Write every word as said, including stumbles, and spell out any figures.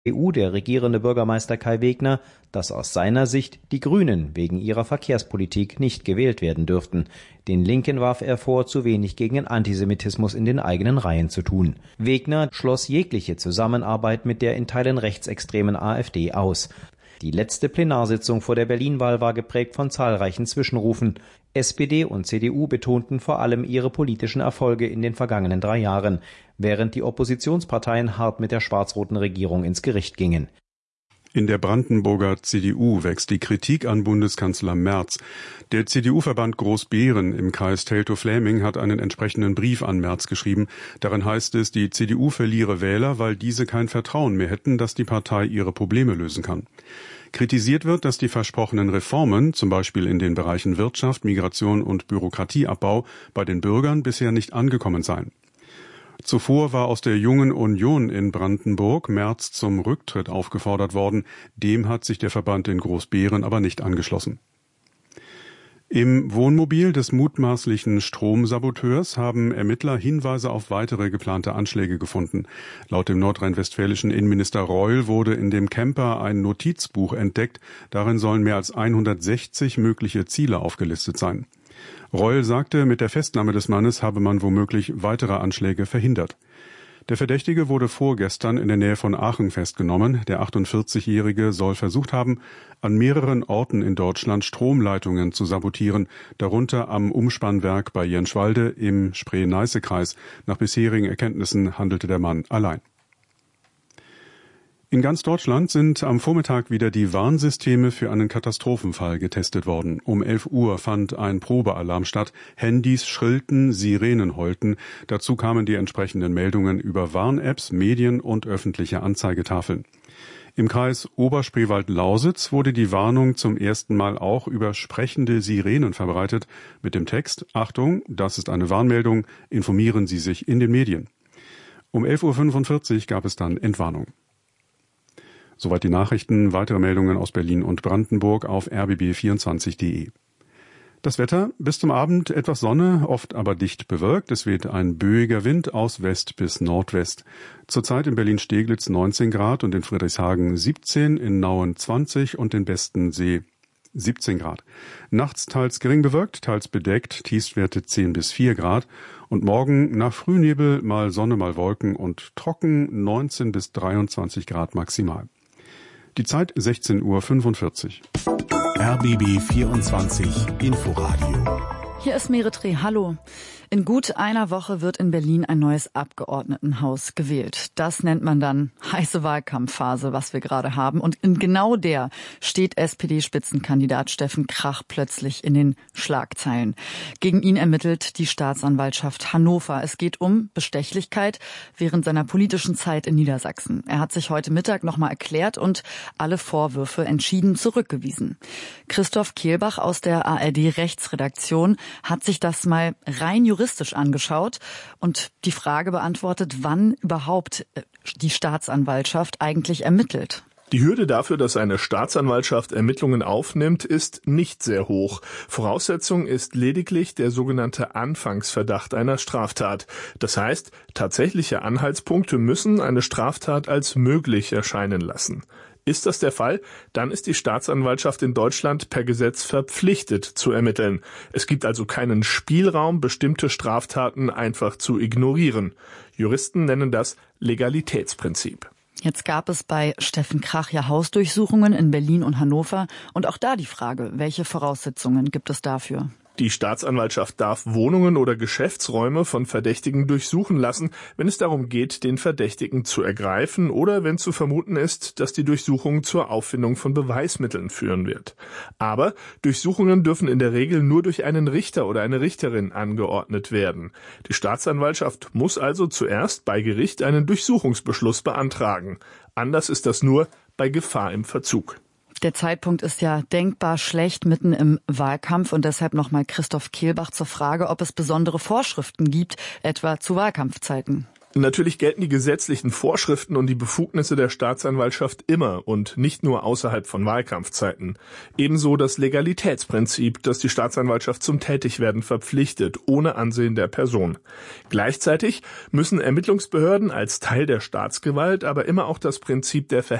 C D U der regierende Bürgermeister Kai Wegner, dass aus seiner Sicht die Grünen wegen ihrer Verkehrspolitik nicht gewählt werden dürften. Den Linken warf er vor, zu wenig gegen Antisemitismus in den eigenen Reihen zu tun. Wegner schloss jegliche Zusammenarbeit mit der in Teilen rechtsextremen AfD aus. Die letzte Plenarsitzung vor der Berlin-Wahl war geprägt von zahlreichen Zwischenrufen. S P D und C D U betonten vor allem ihre politischen Erfolge in den vergangenen drei Jahren, während die Oppositionsparteien hart mit der schwarz-roten Regierung ins Gericht gingen. In der Brandenburger C D U wächst die Kritik an Bundeskanzler Merz. Der C D U-Verband Großbeeren im Kreis Teltow-Fläming hat einen entsprechenden Brief an Merz geschrieben. Darin heißt es, die C D U verliere Wähler, weil diese kein Vertrauen mehr hätten, dass die Partei ihre Probleme lösen kann. Kritisiert wird, dass die versprochenen Reformen, zum Beispiel in den Bereichen Wirtschaft, Migration und Bürokratieabbau, bei den Bürgern bisher nicht angekommen seien. Zuvor war aus der Jungen Union in Brandenburg Merz zum Rücktritt aufgefordert worden. Dem hat sich der Verband in Großbeeren aber nicht angeschlossen. Im Wohnmobil des mutmaßlichen Stromsaboteurs haben Ermittler Hinweise auf weitere geplante Anschläge gefunden. Laut dem nordrhein-westfälischen Innenminister Reul wurde in dem Camper ein Notizbuch entdeckt. Darin sollen mehr als hundertsechzig mögliche Ziele aufgelistet sein. Reul sagte, mit der Festnahme des Mannes habe man womöglich weitere Anschläge verhindert. Der Verdächtige wurde vorgestern in der Nähe von Aachen festgenommen. Der achtundvierzigjährige soll versucht haben, an mehreren Orten in Deutschland Stromleitungen zu sabotieren, darunter am Umspannwerk bei Jenschwalde im Spree-Neiße-Kreis. Nach bisherigen Erkenntnissen handelte der Mann allein. In ganz Deutschland sind am Vormittag wieder die Warnsysteme für einen Katastrophenfall getestet worden. Um elf Uhr fand ein Probealarm statt. Handys schrillten, Sirenen heulten. Dazu kamen die entsprechenden Meldungen über Warn-Apps, Medien und öffentliche Anzeigetafeln. Im Kreis Oberspreewald-Lausitz wurde die Warnung zum ersten Mal auch über sprechende Sirenen verbreitet mit dem Text: Achtung, das ist eine Warnmeldung, informieren Sie sich in den Medien. Um elf Uhr fünfundvierzig gab es dann Entwarnung. Soweit die Nachrichten. Weitere Meldungen aus Berlin und Brandenburg auf r b b vierundzwanzig punkt d e. Das Wetter: bis zum Abend etwas Sonne, oft aber dicht bewölkt. Es weht ein böiger Wind aus West bis Nordwest. Zurzeit in Berlin-Steglitz neunzehn Grad und in Friedrichshagen siebzehn, in Nauen zwanzig und in Bestensee siebzehn Grad. Nachts teils gering bewölkt, teils bedeckt, Tiefstwerte zehn bis vier Grad. Und morgen nach Frühnebel mal Sonne, mal Wolken und trocken, neunzehn bis dreiundzwanzig Grad maximal. Die Zeit sechzehn Uhr fünfundvierzig. R B B vierundzwanzig Inforadio. Hier ist Meretre, hallo. In gut einer Woche wird in Berlin ein neues Abgeordnetenhaus gewählt. Das nennt man dann heiße Wahlkampfphase, was wir gerade haben. Und in genau der steht S P D-Spitzenkandidat Steffen Krach plötzlich in den Schlagzeilen. Gegen ihn ermittelt die Staatsanwaltschaft Hannover. Es geht um Bestechlichkeit während seiner politischen Zeit in Niedersachsen. Er hat sich heute Mittag nochmal erklärt und alle Vorwürfe entschieden zurückgewiesen. Christoph Kehlbach aus der A R D-Rechtsredaktion hat sich das mal rein juristisch angeschaut und die Frage beantwortet, wann überhaupt die Staatsanwaltschaft eigentlich ermittelt. Die Hürde dafür, dass eine Staatsanwaltschaft Ermittlungen aufnimmt, ist nicht sehr hoch. Voraussetzung ist lediglich der sogenannte Anfangsverdacht einer Straftat. Das heißt, tatsächliche Anhaltspunkte müssen eine Straftat als möglich erscheinen lassen. Ist das der Fall, dann ist die Staatsanwaltschaft in Deutschland per Gesetz verpflichtet zu ermitteln. Es gibt also keinen Spielraum, bestimmte Straftaten einfach zu ignorieren. Juristen nennen das Legalitätsprinzip. Jetzt gab es bei Steffen Krach ja Hausdurchsuchungen in Berlin und Hannover. Und auch da die Frage, welche Voraussetzungen gibt es dafür? Die Staatsanwaltschaft darf Wohnungen oder Geschäftsräume von Verdächtigen durchsuchen lassen, wenn es darum geht, den Verdächtigen zu ergreifen oder wenn zu vermuten ist, dass die Durchsuchung zur Auffindung von Beweismitteln führen wird. Aber Durchsuchungen dürfen in der Regel nur durch einen Richter oder eine Richterin angeordnet werden. Die Staatsanwaltschaft muss also zuerst bei Gericht einen Durchsuchungsbeschluss beantragen. Anders ist das nur bei Gefahr im Verzug. Der Zeitpunkt ist ja denkbar schlecht mitten im Wahlkampf und deshalb nochmal Christoph Kehlbach zur Frage, ob es besondere Vorschriften gibt, etwa zu Wahlkampfzeiten. Natürlich gelten die gesetzlichen Vorschriften und die Befugnisse der Staatsanwaltschaft immer und nicht nur außerhalb von Wahlkampfzeiten. Ebenso das Legalitätsprinzip, das die Staatsanwaltschaft zum Tätigwerden verpflichtet, ohne Ansehen der Person. Gleichzeitig müssen Ermittlungsbehörden als Teil der Staatsgewalt aber immer auch das Prinzip der Verhältnismäßigkeit